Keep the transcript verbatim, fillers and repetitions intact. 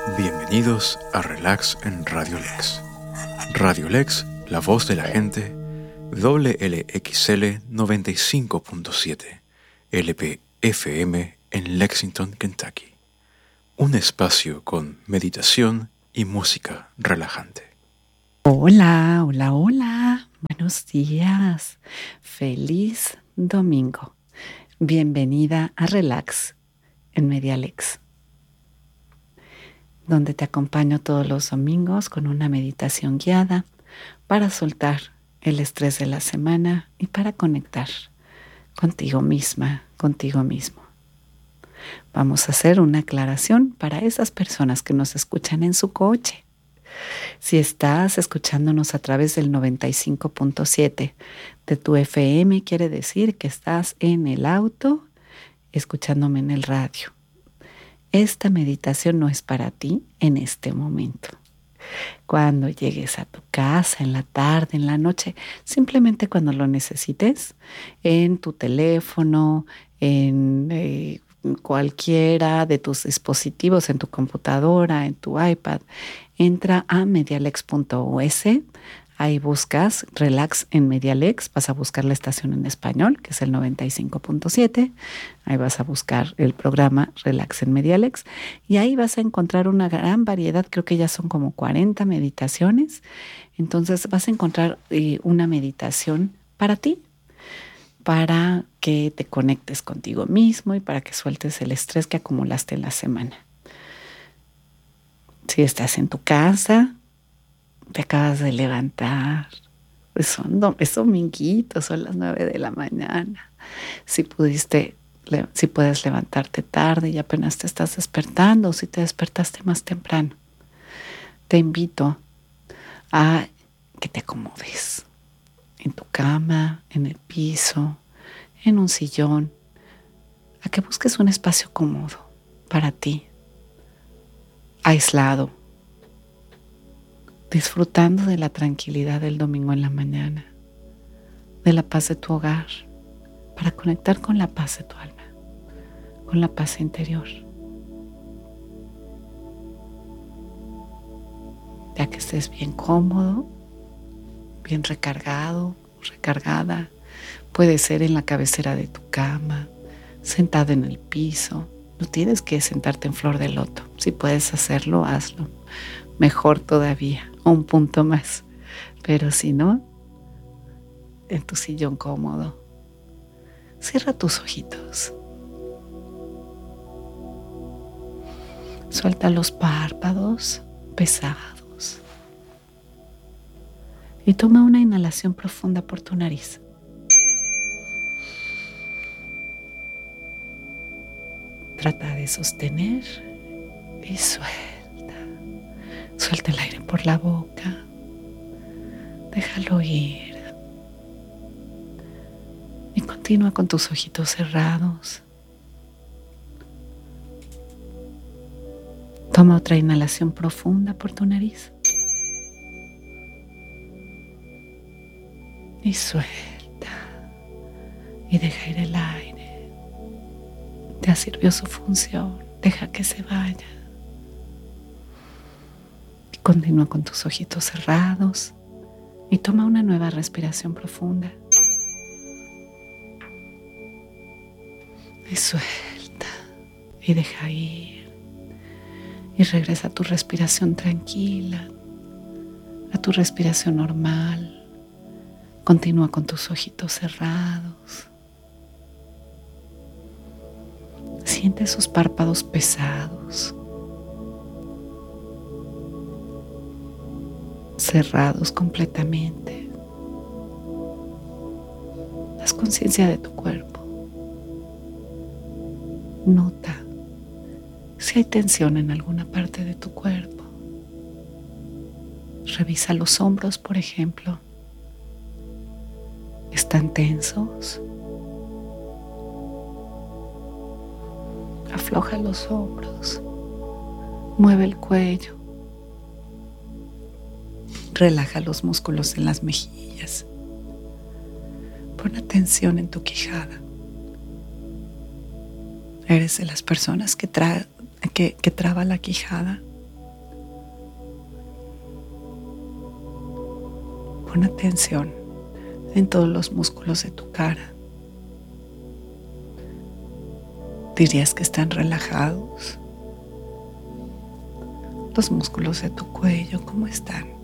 Bienvenidos a Relax en Radio Lex. Radio Lex, la voz de la gente, W L X L noventa y cinco punto siete, L P F M en Lexington, Kentucky. Un espacio con meditación y música relajante. Hola, hola, hola. Buenos días. Feliz domingo. Bienvenida a Relax en Medialex, donde te acompaño todos los domingos con una meditación guiada para soltar el estrés de la semana y para conectar contigo misma, contigo mismo. Vamos a hacer una aclaración para esas personas que nos escuchan en su coche. Si estás escuchándonos a través del noventa y cinco punto siete de tu F M, quiere decir que estás en el auto escuchándome en el radio. Esta meditación no es para ti en este momento. Cuando llegues a tu casa, en la tarde, en la noche, simplemente cuando lo necesites, en tu teléfono, en eh, cualquiera de tus dispositivos, en tu computadora, en tu iPad, entra a medialex punto u s. Ahí buscas Relax en Medialex, vas a buscar la estación en español, que es el noventa y cinco punto siete. Ahí vas a buscar el programa Relax en Medialex y ahí vas a encontrar una gran variedad, creo que ya son como cuarenta meditaciones. Entonces vas a encontrar eh, una meditación para ti, para que te conectes contigo mismo y para que sueltes el estrés que acumulaste en la semana. Si estás en tu casa, te acabas de levantar, pues son, es dominguito, son las nueve de la mañana. Si pudiste, si puedes levantarte tarde y apenas te estás despertando, o si te despertaste más temprano, te invito a que te acomodes en tu cama, en el piso, en un sillón, a que busques un espacio cómodo para ti, aislado, disfrutando de la tranquilidad del domingo en la mañana, de la paz de tu hogar, para conectar con la paz de tu alma, con la paz interior. Ya que estés bien cómodo, bien recargado, recargada, puede ser en la cabecera de tu cama, sentado en el piso. No tienes que sentarte en flor de loto. Si puedes hacerlo, hazlo. Mejor todavía, un punto más. Pero si no, en tu sillón cómodo, cierra tus ojitos. Suelta los párpados pesados. Y toma una inhalación profunda por tu nariz. Trata de sostener y suelta. Suelta el aire por la boca. Déjalo ir. Y continúa con tus ojitos cerrados. Toma otra inhalación profunda por tu nariz. Y suelta. Y deja ir el aire. Ya sirvió su función. Deja que se vaya. Continúa con tus ojitos cerrados y toma una nueva respiración profunda. Y suelta y deja ir. Y regresa a tu respiración tranquila, a tu respiración normal. Continúa con tus ojitos cerrados. Siente sus párpados pesados, cerrados completamente. Haz conciencia de tu cuerpo. Nota si hay tensión en alguna parte de tu cuerpo. Revisa los hombros, por ejemplo. ¿Están tensos? Afloja los hombros. Mueve el cuello. Relaja los músculos en las mejillas. Pon atención en tu quijada. ¿Eres de las personas que, tra- que, que traba la quijada? Pon atención en todos los músculos de tu cara. ¿Dirías que están relajados? Los músculos de tu cuello, ¿cómo están?